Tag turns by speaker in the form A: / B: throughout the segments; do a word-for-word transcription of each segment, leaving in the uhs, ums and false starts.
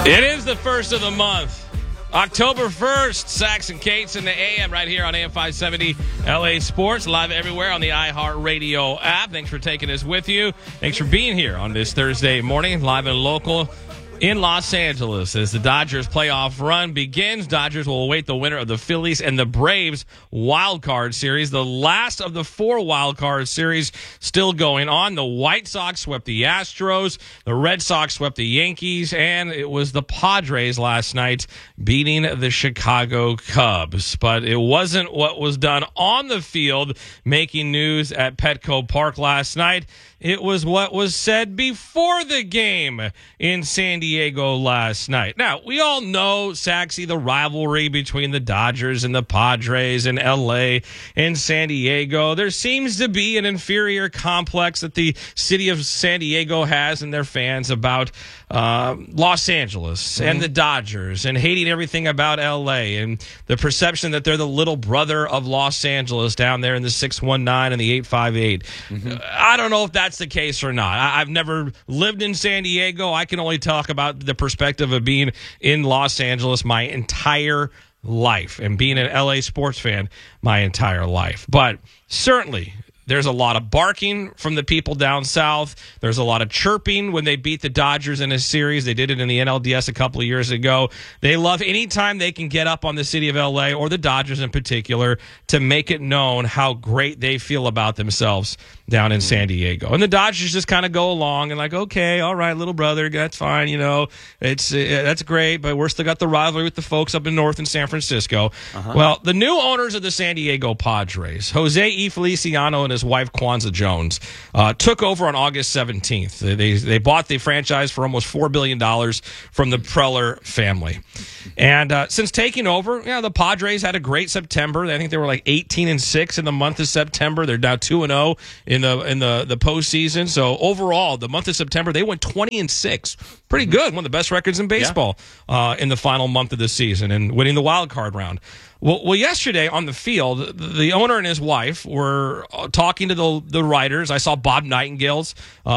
A: It is the first of the month. October first, Sax and Cates in the A M right here on A M five seventy L A Sports, live everywhere on the iHeartRadio app. Thanks for taking us with you. Thanks for being here on this Thursday morning, live and local in Los Angeles. As the Dodgers playoff run begins, Dodgers will await the winner of the Phillies and the Braves wild card series. The last of the four wild card series still going on. The White Sox swept the Astros, the Red Sox swept the Yankees, and it was the Padres last night beating the Chicago Cubs. But it wasn't what was done on the field making news at Petco Park last night. It was what was said before the game in San Diego last night. Now, we all know, Saxy, the rivalry between the Dodgers and the Padres in L A and San Diego. There seems to be an inferior complex that the city of San Diego has and their fans about uh, Los Angeles mm-hmm. and the Dodgers, and hating everything about L A, and the perception that they're the little brother of Los Angeles down there in the six one nine and the eight five eight. Mm-hmm. I don't know if that's the case or not. I, I've never lived in San Diego. I can only talk about the perspective of being in Los Angeles my entire life and being an L A sports fan my entire life. But certainly, there's a lot of barking from the people down south. There's a lot of chirping when they beat the Dodgers in a series. They did it in the N L D S a couple of years ago. They love any time they can get up on the city of L A, or the Dodgers in particular, to make it known how great they feel about themselves down in San Diego. And the Dodgers just kind of go along and like, okay, all right, little brother, that's fine, you know, it's uh, that's great, but we're still got the rivalry with the folks up in North in San Francisco. Uh-huh. Well, the new owners of the San Diego Padres, Jose E. Feliciano and his wife Kwanzaa Jones, uh, took over on August seventeenth. They, they they bought the franchise for almost four billion dollars from the Preller family. And uh, since taking over, yeah, the Padres had a great September. I think they were like eighteen and six in the month of September. They're now two and oh in the in the the postseason. So overall, the month of September, they went twenty and six. Pretty good. One of the best records in baseball yeah. uh, in the final month of the season, and winning the wild card round. Well, well, yesterday on the field, the owner and his wife were talking to the the writers. I saw Bob Nightingale's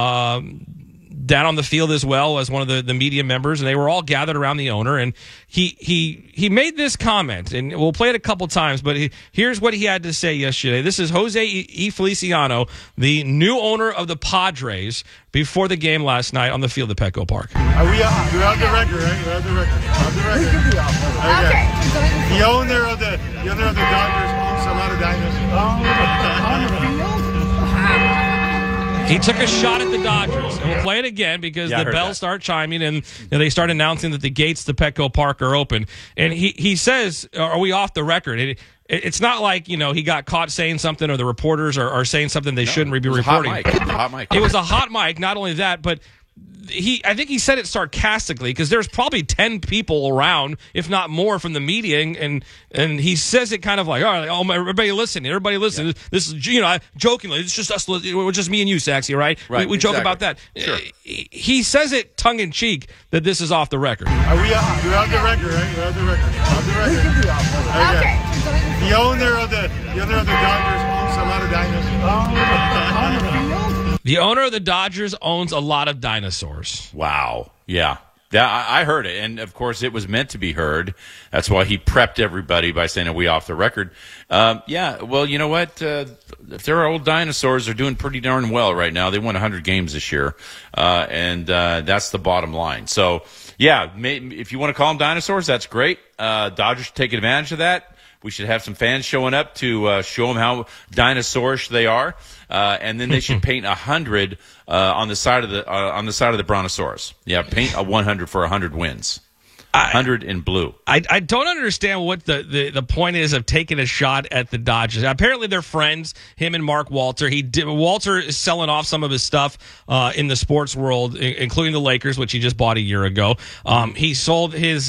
A: um, down on the field as well as one of the, the media members, and they were all gathered around the owner. And he he he made this comment, and we'll play it a couple times, but he, here's what he had to say yesterday. This is Jose E. Feliciano, the new owner of the Padres, before the game last night on the field at Petco Park.
B: Are we on? We're on the record, right? We're on the record. On the record. Okay. okay. The owner of the the owner of the Dodgers owns a lot of dinosaurs. Oh, on the field?
A: He took a shot at the Dodgers. And we'll play it again because yeah, the bells that. start chiming, and you know, they start announcing that the gates to Petco Park are open. And he, he says, are we off the record? It, it's not like, you know, he got caught saying something, or the reporters are, are saying something they no, shouldn't be reporting.
C: Hot mic. Hot mic.
A: It was a hot mic. Not only that, but he I think he said it sarcastically, because there's probably ten people around, if not more, from the media, and and, and he says it kind of like, all right, oh, everybody listen, everybody listen. Yeah. This is, you know, jokingly, it's just us, it's just me and you, Saxy, right?
C: Right.
A: We, we
C: exactly.
A: joke about that.
C: Sure.
A: He says it tongue in cheek that this is off the record.
B: Are we on? We're on the record, right? We're on the record. On the record. Okay. okay. The owner of the the owner of the Dodgers owns a lot of dinosaurs. Oh, on the field?
A: The owner of the Dodgers owns a lot of dinosaurs.
C: Wow. Yeah. That, I, I heard it, and of course it was meant to be heard. That's why he prepped everybody by saying, are we off the record? Um, yeah, well, you know what? Uh, if they're old dinosaurs, they're doing pretty darn well right now. They won one hundred games this year, uh, and uh, that's the bottom line. So, yeah, may, if you want to call them dinosaurs, that's great. Uh, Dodgers should take advantage of that. We should have some fans showing up to uh, show them how dinosaurish they are, uh, and then they should paint a hundred uh, on the side of the uh, on the side of the Brontosaurus. Yeah, paint a one hundred for a hundred wins. A hundred in blue.
A: I, I don't understand what the, the, the point is of taking a shot at the Dodgers. Apparently they're friends, him and Mark Walter. He did, Walter is selling off some of his stuff uh, in the sports world, including the Lakers, which he just bought a year ago. Um, he sold his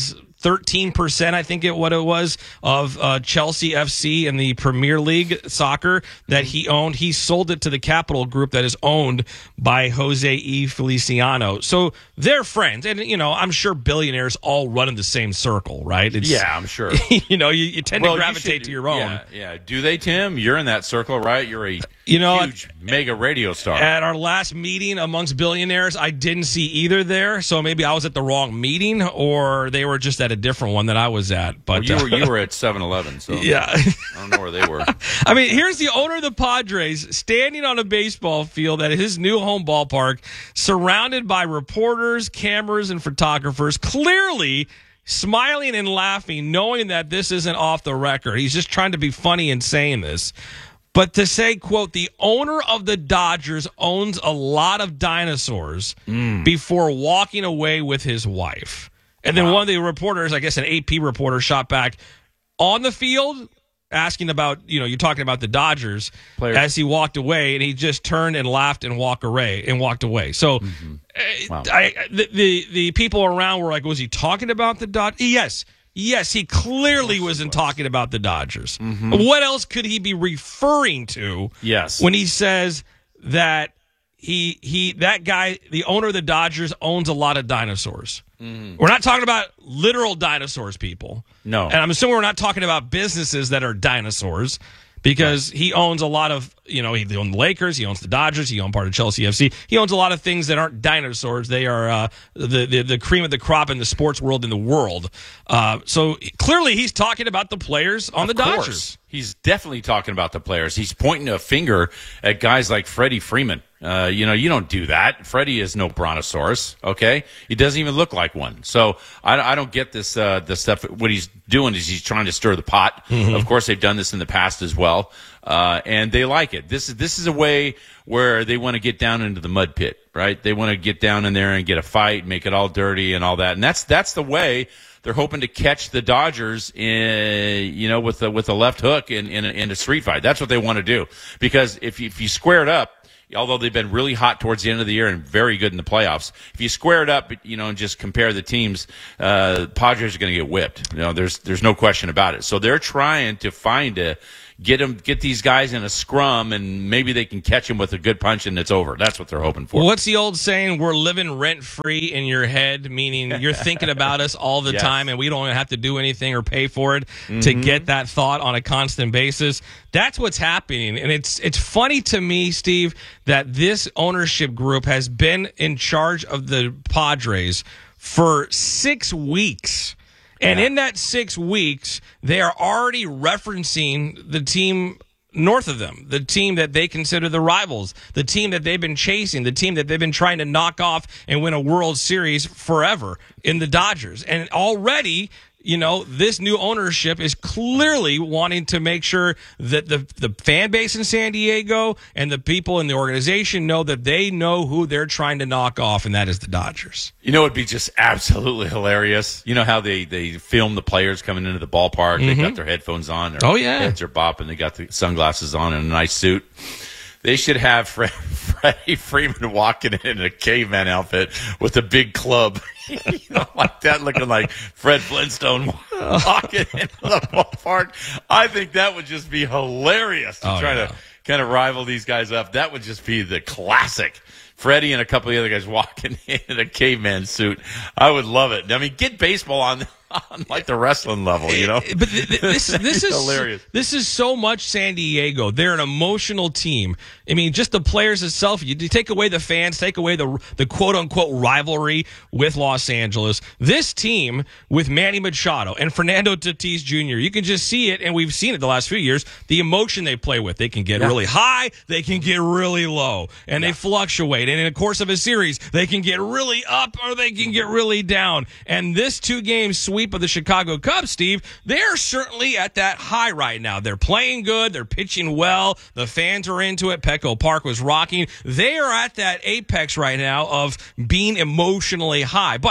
A: thirteen percent, I think it what it was, of uh, Chelsea F C in the Premier League soccer that he owned. He sold it to the Capital Group that is owned by Jose E. Feliciano. So they're friends. And, you know, I'm sure billionaires all run in the same circle, right? It's,
C: yeah, I'm sure.
A: You know, you, you tend
C: well,
A: to gravitate
C: you should,
A: to your own.
C: Yeah, yeah. Do they, Tim? You're in that circle, right? You're a
A: you know,
C: huge mega radio star.
A: At our last meeting amongst billionaires, I didn't see either there. So maybe I was at the wrong meeting or they were just at a different one that I was at. But
C: well, you, were,
A: uh,
C: you were at seven eleven, so
A: yeah.
C: I don't know where they were.
A: I mean, here's the owner of the Padres standing on a baseball field at his new home ballpark, surrounded by reporters, cameras, and photographers, clearly smiling and laughing, knowing that this isn't off the record. He's just trying to be funny in saying this. But to say, quote, the owner of the Dodgers owns a lot of dinosaurs mm. before walking away with his wife. And then wow. one of the reporters, I guess an A P reporter, shot back on the field asking about, you know, you're talking about the Dodgers Players. As he walked away, and he just turned and laughed and walked away and walked away. So mm-hmm. wow. I, the, the the people around were like, was he talking about the Dodgers? Yes. Yes, he clearly wasn't talking about the Dodgers. Mm-hmm. What else could he be referring to?
C: Yes.
A: When he says that he he that guy, the owner of the Dodgers, owns a lot of dinosaurs. Mm-hmm. We're not talking about literal dinosaurs, people.
C: No.
A: And I'm assuming we're not talking about businesses that are dinosaurs, because right. he owns a lot of, you know, he owns the Lakers, he owns the Dodgers, he owns part of Chelsea F C. He owns a lot of things that aren't dinosaurs. They are uh, the, the the cream of the crop in the sports world in the world. Uh, so clearly he's talking about the players on
C: of
A: the
C: course.
A: Dodgers.
C: He's definitely talking about the players. He's pointing a finger at guys like Freddie Freeman. Uh, you know, you don't do that. Freddie is no brontosaurus, okay? He doesn't even look like one. So I, I don't get this uh, this stuff. What he's doing is he's trying to stir the pot. Mm-hmm. Of course, they've done this in the past as well, uh, and they like it. This is this is a way where they want to get down into the mud pit, right? They want to get down in there and get a fight, make it all dirty and all that. And that's that's the way they're hoping to catch the Dodgers in, you know, with the with the left hook in in a, in a street fight. That's what they want to do, because if you, if you square it up, although they've been really hot towards the end of the year and very good in the playoffs, if you square it up, you know, and just compare the teams, uh, Padres are going to get whipped. You know, there's there's no question about it. So they're trying to find a get them, get these guys in a scrum, and maybe they can catch them with a good punch, and it's over. That's what they're hoping for.
A: What's the old saying? We're living rent free in your head, meaning you're thinking about us all the yes. time, and we don't have to do anything or pay for it mm-hmm. to get that thought on a constant basis. That's what's happening, and it's it's funny to me, Steve, that this ownership group has been in charge of the Padres for six weeks. And yeah. in that six weeks, they are already referencing the team north of them, the team that they consider the rivals, the team that they've been chasing, the team that they've been trying to knock off and win a World Series forever in the Dodgers. And already, you know, this new ownership is clearly wanting to make sure that the the fan base in San Diego and the people in the organization know that they know who they're trying to knock off, and that is the Dodgers.
C: You know, it'd be just absolutely hilarious. You know how they, they film the players coming into the ballpark? Mm-hmm. They've got their headphones on. Their
A: oh, yeah.
C: heads are bopping. They got the sunglasses on and a nice suit. They should have Fred, Freddie Freeman walking in a caveman outfit with a big club, you know, like that, looking like Fred Flintstone walking into the ballpark. I think that would just be hilarious to oh, try yeah. to kind of rival these guys up. That would just be the classic. Freddie and a couple of the other guys walking in a caveman suit. I would love it. I mean, get baseball on on like the wrestling level, you know.
A: But th- th- this this is
C: hilarious.
A: This is so much San Diego. They're an emotional team. I mean, just the players itself. You, you take away the fans, take away the the quote unquote rivalry with Los Angeles. This team with Manny Machado and Fernando Tatis Junior You can just see it, and we've seen it the last few years. The emotion they play with. They can get yeah. really high, they can get really low, and yeah. they fluctuate. And in the course of a series, they can get really up or they can get really down. And this two-game sweep of the Chicago Cubs, Steve, they're certainly at that high right now. They're playing good. They're pitching well. The fans are into it. Petco Park was rocking. They are at that apex right now of being emotionally high. But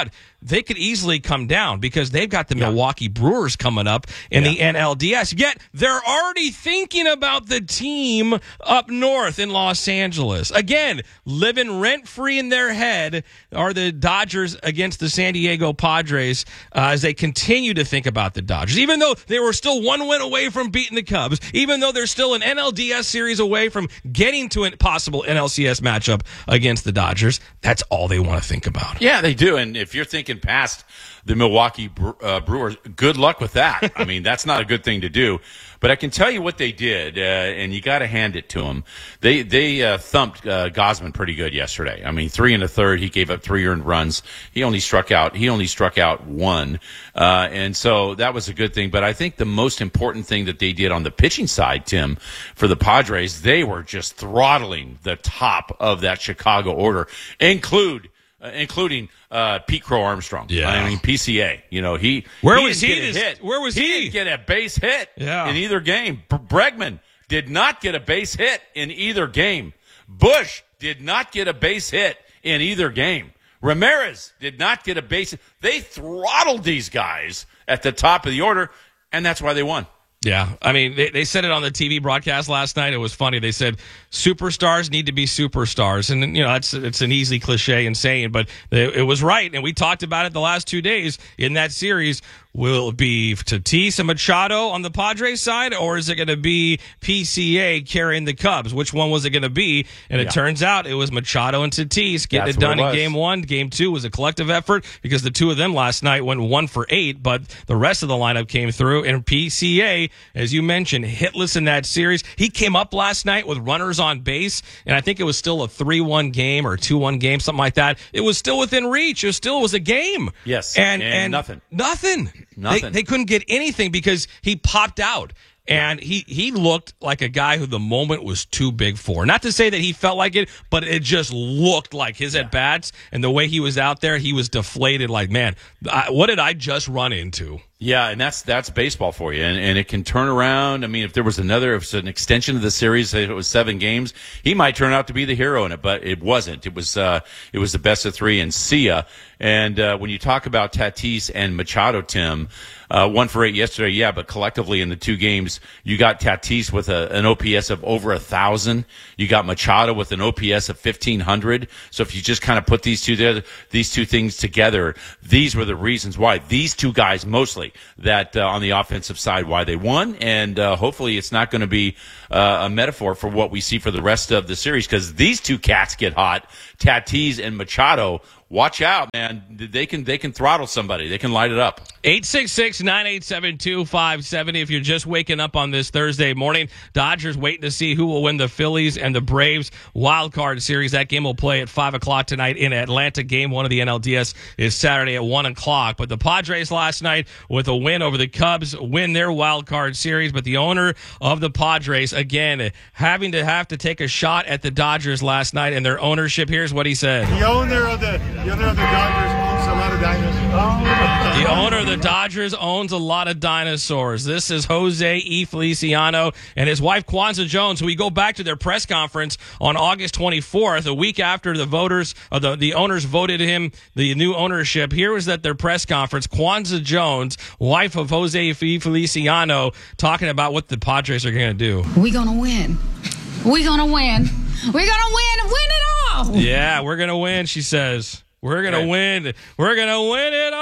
A: they could easily come down because they've got the yeah. Milwaukee Brewers coming up in yeah. the N L D S. Yet they're already thinking about the team up north in Los Angeles. Again, living rent-free in their head are the Dodgers against the San Diego Padres uh, as they continue to think about the Dodgers. Even though they were still one win away from beating the Cubs, even though they're still an N L D S series away from getting to a possible N L C S matchup against the Dodgers, that's all they want to think about.
C: Yeah, they do. And if you're thinking past the Milwaukee uh, Brewers, good luck with that. I mean, that's not a good thing to do. But I can tell you what they did, uh, and you got to hand it to them. They they uh, thumped uh, Gausman pretty good yesterday. I mean, three and a third. He gave up three earned runs. He only struck out. He only struck out one, uh, and so that was a good thing. But I think the most important thing that they did on the pitching side, Tim, for the Padres, they were just throttling the top of that Chicago order, include. Uh, including uh, Pete Crow Armstrong.
A: Yeah.
C: I mean, P C A. You know, he
A: where
C: he
A: was he?
C: Get a
A: This,
C: hit.
A: Where was
C: he?
A: He
C: didn't get a base hit
A: yeah.
C: in either game. B- Bregman did not get a base hit in either game. Bush did not get a base hit in either game. Ramirez did not get a base hit. They throttled these guys at the top of the order, and that's why they won.
A: Yeah, I mean, they, they said it on the T V broadcast last night. It was funny. They said superstars need to be superstars. And, you know, that's it's an easy cliche in saying, but it, it was right. And we talked about it the last two days in that series. Will it be Tatis and Machado on the Padres side, or is it going to be P C A carrying the Cubs? Which one was it going to be? And it yeah. turns out it was Machado and Tatis getting
C: That's
A: it done
C: it
A: in game one. Game two was a collective effort because the two of them last night went one for eight, but the rest of the lineup came through. And P C A, as you mentioned, hitless in that series. He came up last night with runners on base, and I think it was still a three one game or two one game, something like that. It was still within reach. It still was a game.
C: Yes,
A: and,
C: and,
A: and
C: nothing.
A: Nothing.
C: Nothing.
A: They, they couldn't get anything because he popped out. And he, he looked like a guy who the moment was too big for. Not to say that he felt like it, but it just looked like his yeah. at-bats and the way he was out there, he was deflated like, man, I, what did I just run into?
C: Yeah, and that's that's baseball for you, and, and it can turn around. I mean, if there was another, if it's an extension of the series, if it was seven games, he might turn out to be the hero in it, but it wasn't. It was uh, it was the best of three, and see ya. And uh, when you talk about Tatis and Machado, Tim, uh, one for eight yesterday, yeah, but collectively in the two games, you got Tatis with a, an O P S of over a thousand. You got Machado with an O P S of fifteen hundred. So if you just kind of put these two there, these two things together, these were the reasons why these two guys mostly. That uh, on the offensive side, why they won, and uh, hopefully it's not going to be uh, a metaphor for what we see for the rest of the series, because these two cats get hot, Tatis and Machado. Watch out, man. They can they can throttle somebody. They can light it up.
A: eight six six, nine eight seven, two five seven zero. If you're just waking up on this Thursday morning, Dodgers waiting to see who will win the Phillies and the Braves wild card series. That game will play at five o'clock tonight in Atlanta. Game one of the N L D S is Saturday at one o'clock. But the Padres last night with a win over the Cubs win their wild card series. But the owner of the Padres, again, having to have to take a shot at the Dodgers last night and their ownership. Here's what he said.
B: The owner of the The owner of the Dodgers owns a lot of dinosaurs.
A: The owner of the Dodgers owns a lot of dinosaurs. This is Jose E. Feliciano and his wife Kwanzaa Jones, who we go back to their press conference on August twenty-fourth, a week after the voters, or the, the owners voted him the new ownership. Here was at their press conference, Kwanzaa Jones, wife of Jose E. Feliciano, talking about what the Padres are going to do.
D: We're going to win. We're going to win. We're going to win and win it all.
A: Yeah, we're going to win, she says. We're going to win. We're going to win it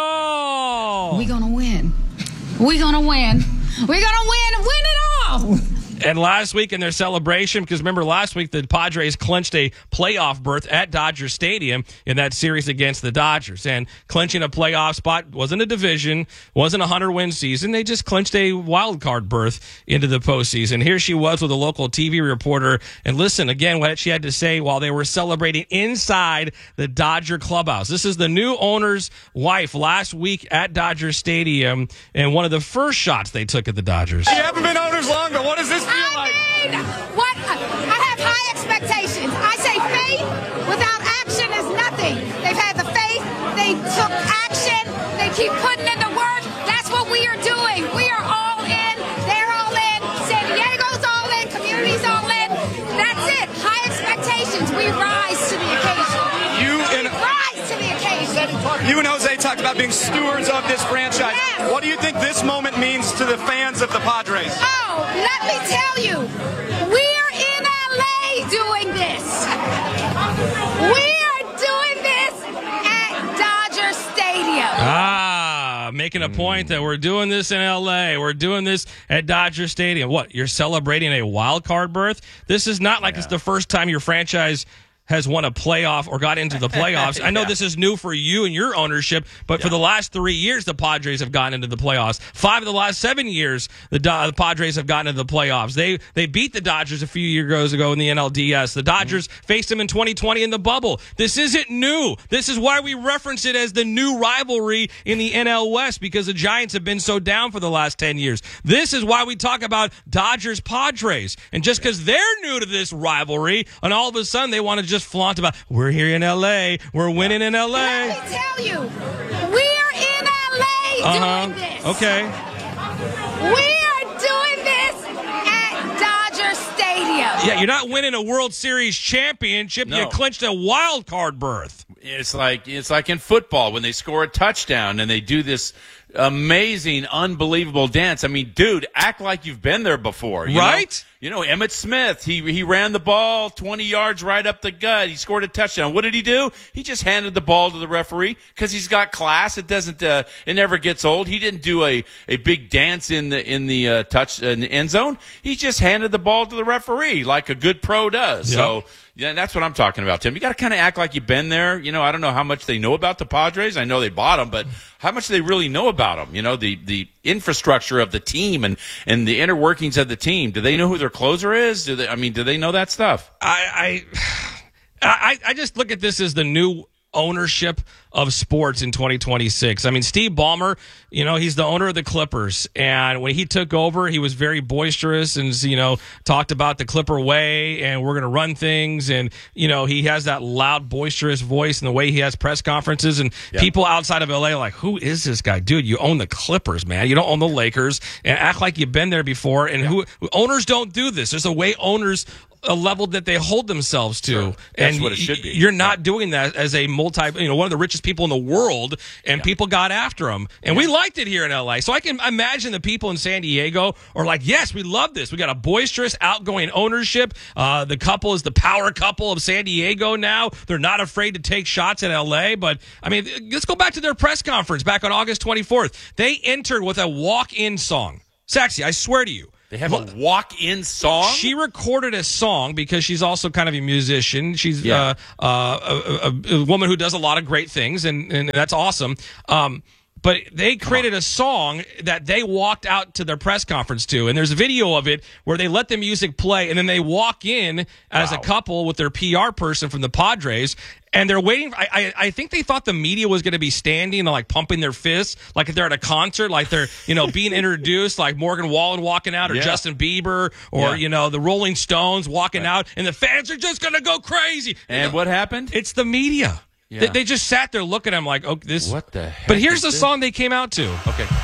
A: all.
D: We're going to win. We're going to win. We're going to win and win it all.
A: And last week in their celebration, because remember last week the Padres clinched a playoff berth at Dodger Stadium in that series against the Dodgers. And clinching a playoff spot wasn't a division, wasn't a hundred-win season. They just clinched a wild card berth into the postseason. Here she was with a local T V reporter. And listen, again, what she had to say while they were celebrating inside the Dodger clubhouse. This is the new owner's wife last week at Dodger Stadium, and one of the first shots they took at the Dodgers.
E: You haven't been owners long, but what does this feel like?
F: I mean, what? I have high expectations. I say faith without action is nothing. They've had the faith. They took action. They keep putting in the work. That's what we are doing. We are all in. They're all in. San Diego's all in. Community's all in. That's it. High expectations. We rise to the occasion.
E: You and
F: we rise to the occasion.
E: You and Jose talk talked about being stewards of this franchise.
F: Yes.
E: What do you think this moment means to the fans of the Padres?
F: Oh, let me tell you, we're in L A doing this. We are doing this at Dodger Stadium.
A: Ah, making a point that we're doing this in L A. We're doing this at Dodger Stadium. What, you're celebrating a wild card berth? This is not like yeah. it's the first time your franchise has won a playoff or got into the playoffs. I know yeah. this is new for you and your ownership, but yeah. for the last three years, the Padres have gotten into the playoffs. Five of the last seven years, the, Do- the Padres have gotten into the playoffs. They they beat the Dodgers a few years ago in the N L D S. The Dodgers mm-hmm. faced them in twenty twenty in the bubble. This isn't new. This is why we reference it as the new rivalry in the N L West, because the Giants have been so down for the last ten years. This is why we talk about Dodgers-Padres. And just because they're new to this rivalry, and all of a sudden they want to just flaunt about, we're here in L A, we're winning in L A.
F: Let me tell you, we're in L A
A: uh-huh.
F: doing this.
A: Okay.
F: We are doing this at Dodger Stadium.
A: Yeah, you're not winning a World Series championship.
C: No.
A: You clinched a wild card berth.
C: It's like it's like in football when they score a touchdown and they do this amazing, unbelievable dance. I mean, dude, act like you've been there before. You
A: right?
C: Know? You know, Emmitt Smith, he he ran the ball twenty yards right up the gut. He scored a touchdown. What did he do? He just handed the ball to the referee because he's got class. It doesn't, uh, it never gets old. He didn't do a, a big dance in the in the uh, touch in the end zone. He just handed the ball to the referee like a good pro does. Yep. So. Yeah, that's what I'm talking about, Tim. You got to kind of act like you've been there. You know, I don't know how much they know about the Padres. I know they bought them, but how much do they really know about them? You know, the, the infrastructure of the team and, and the inner workings of the team. Do they know who their closer is? Do they? I mean, do they know that stuff?
A: I I I, I just look at this as the new ownership of sports in twenty twenty-six. I mean, Steve Ballmer, you know, he's the owner of the Clippers, and when he took over, he was very boisterous and, you know, talked about the Clipper way and we're going to run things, and, you know, he has that loud, boisterous voice and the way he has press conferences, and yeah. people outside of L A are like, who is this guy? Dude, you own the Clippers, man. You don't own the Lakers, and act like you've been there before, and yeah. who owners don't do this. There's a way owners a level that they hold themselves to.
C: Sure. That's
A: and
C: what it should be.
A: You're not yeah. doing that as a multi, you know, one of the richest people in the world, and yeah. people got after him. And yeah. we liked it here in L A. So I can imagine the people in San Diego are like, yes, we love this. We got a boisterous, outgoing ownership. Uh, the couple is the power couple of San Diego now. They're not afraid to take shots at L A. But, I mean, let's go back to their press conference back on August twenty-fourth. They entered with a walk-in song. Saxy, I swear to you.
C: They have a walk-in song?
A: She recorded a song because she's also kind of a musician. She's
C: yeah.
A: uh, uh, a, a, a woman who does a lot of great things, and, and that's awesome. Um, but they created a song that they walked out to their press conference to, and there's a video of it where they let the music play, and then they walk in as wow. a couple with their P R person from the Padres, and they're waiting. I, I I think they thought the media was going to be standing and like pumping their fists, like if they're at a concert, like they're you know being introduced, like Morgan Wallen walking out, or yeah. Justin Bieber, or yeah. you know the Rolling Stones walking right. out, and the fans are just going to go crazy.
C: And
A: you know,
C: what happened?
A: It's the media. Yeah. They, they just sat there looking at him like, oh, this.
C: What the heck?
A: But here's the
C: this?
A: song they came out to.
C: Okay.